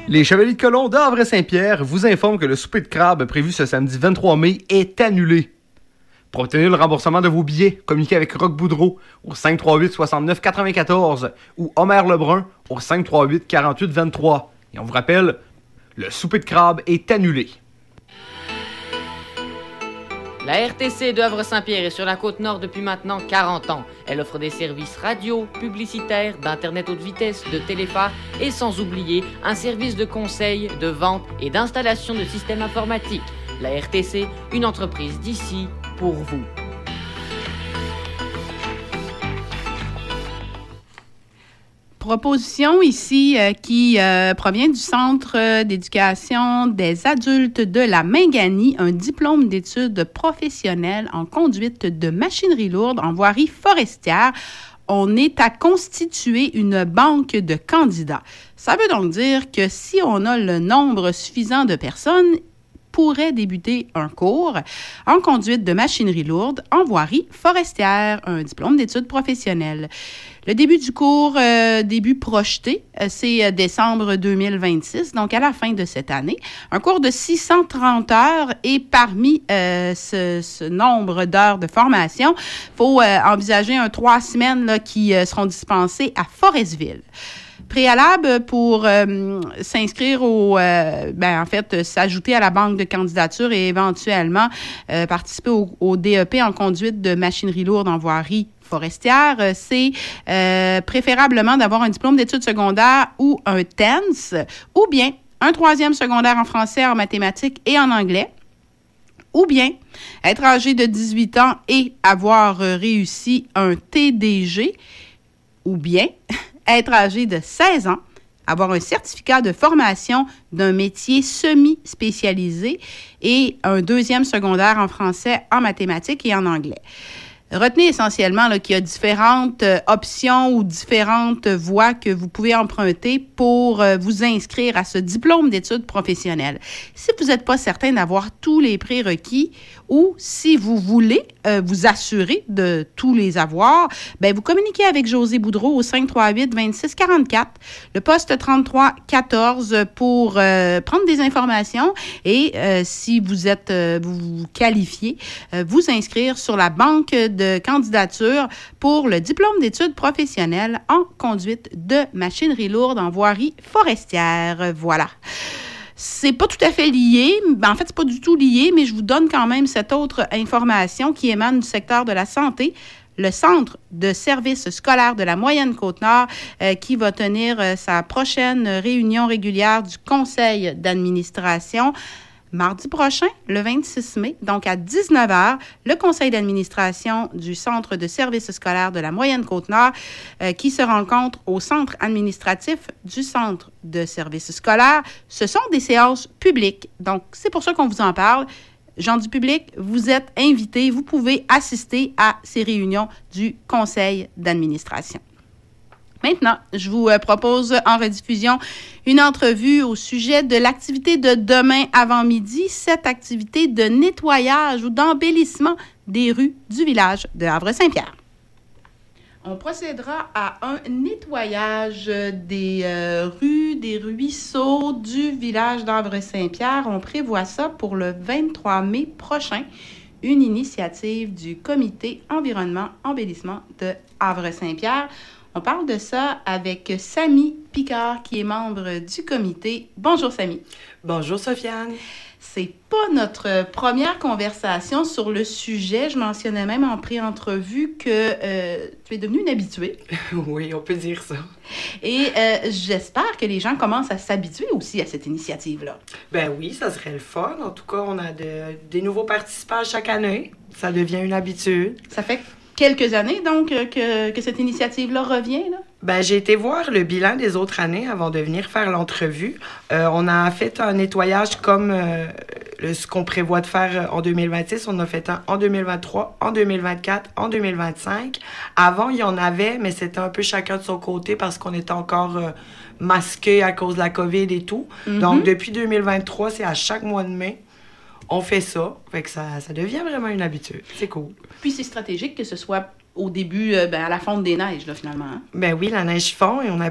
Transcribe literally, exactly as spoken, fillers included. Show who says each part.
Speaker 1: Les Chevaliers de Colomb d'Havre-Saint-Pierre vous informent que le souper de crabe prévu ce samedi vingt-trois mai est annulé. Pour obtenir le remboursement de vos billets, communiquez avec Roch Boudreau au cinq trois huit soixante-neuf quatre-vingt-quatorze ou Homer Lebrun au cinq trois huit quarante-huit vingt-trois. Et on vous rappelle, le souper de crabe est annulé.
Speaker 2: La R T C de Havre-Saint-Pierre est sur la côte nord depuis maintenant quarante ans. Elle offre des services radio, publicitaires, d'internet haute vitesse, de téléphare et sans oublier un service de conseil, de vente et d'installation de systèmes informatiques. La R T C, une entreprise d'ici pour vous.
Speaker 3: Proposition ici euh, qui euh, provient du Centre d'éducation des adultes de la Mingani, un diplôme d'études professionnelles en conduite de machinerie lourde en voirie forestière. On est à constituer une banque de candidats. Ça veut donc dire que si on a le nombre suffisant de personnes, pourrait débuter un cours en conduite de machinerie lourde en voirie forestière, un diplôme d'études professionnelles. Le début du cours, euh, début projeté, euh, c'est euh, décembre deux mille vingt-six, donc à la fin de cette année. Un cours de six cent trente heures et parmi euh, ce, ce nombre d'heures de formation, il faut euh, envisager un trois semaines là, qui euh, seront dispensées à Forestville. Préalable pour euh, s'inscrire au, euh, ben en fait, s'ajouter à la banque de candidature et éventuellement euh, participer au, au D E P en conduite de machinerie lourde en voirie forestière, c'est euh, préférablement d'avoir un diplôme d'études secondaires ou un T E N S ou bien un troisième secondaire en français, en mathématiques et en anglais, ou bien être âgé de dix-huit ans et avoir réussi un T D G, ou bien être âgé de seize ans, avoir un certificat de formation d'un métier semi-spécialisé et un deuxième secondaire en français, en mathématiques et en anglais. Retenez essentiellement là, qu'il y a différentes euh, options ou différentes voies que vous pouvez emprunter pour euh, vous inscrire à ce diplôme d'études professionnelles. Si vous n'êtes pas certain d'avoir tous les prérequis ou si vous voulez euh, vous assurer de tous les avoir, ben vous communiquez avec José Boudreau au cinq trois huit vingt-six quarante-quatre, le poste trente-trois quatorze pour euh, prendre des informations et euh, si vous êtes euh, vous, vous qualifiez, euh, vous inscrire sur la banque de candidature pour le diplôme d'études professionnelles en conduite de machinerie lourde en voirie forestière. Voilà. C'est pas tout à fait lié. En fait, c'est pas du tout lié, mais je vous donne quand même cette autre information qui émane du secteur de la santé. Le Centre de services scolaires de la Moyenne-Côte-Nord euh, qui va tenir euh, sa prochaine réunion régulière du conseil d'administration mardi prochain, le vingt-six mai, donc à dix-neuf heures, le conseil d'administration du Centre de services scolaires de la Moyenne-Côte-Nord euh, qui se rencontre au centre administratif du Centre de services scolaires. Ce sont des séances publiques, donc c'est pour ça qu'on vous en parle. Gens du public, vous êtes invités, vous pouvez assister à ces réunions du conseil d'administration. Maintenant, je vous propose en rediffusion une entrevue au sujet de l'activité de demain avant midi, cette activité de nettoyage ou d'embellissement des rues du village de Havre-Saint-Pierre. On procédera à un nettoyage des euh, rues, des ruisseaux du village d'Havre-Saint-Pierre. On prévoit ça pour le vingt-trois mai prochain, une initiative du comité environnement embellissement de Havre-Saint-Pierre. On parle de ça avec Samy Picard, qui est membre du comité. Bonjour, Samy.
Speaker 4: Bonjour, Sofiane.
Speaker 3: C'est pas notre première conversation sur le sujet. Je mentionnais même en pré-entrevue que euh, tu es devenue une habituée.
Speaker 4: Oui, on peut dire ça.
Speaker 3: Et euh, j'espère que les gens commencent à s'habituer aussi à cette initiative-là.
Speaker 4: Ben oui, ça serait le fun. En tout cas, on a de, des nouveaux participants chaque année. Ça devient une habitude.
Speaker 3: Ça fait quelques années, donc, que, que cette initiative-là revient, là?
Speaker 4: Ben, j'ai été voir le bilan des autres années avant de venir faire l'entrevue. Euh, on a fait un nettoyage comme euh, le, ce qu'on prévoit de faire en deux mille vingt-six. On a fait un en deux mille vingt-trois, en deux mille vingt-quatre, en deux mille vingt-cinq. Avant, il y en avait, mais c'était un peu chacun de son côté parce qu'on était encore euh, masqués à cause de la COVID et tout. Mm-hmm. Donc, depuis deux mille vingt-trois, c'est à chaque mois de mai. On fait ça, fait que ça, ça devient vraiment une habitude. C'est cool.
Speaker 3: Puis c'est stratégique que ce soit au début, euh, ben, à la fonte des neiges, là, finalement. Hein?
Speaker 4: Ben oui, la neige fond et on a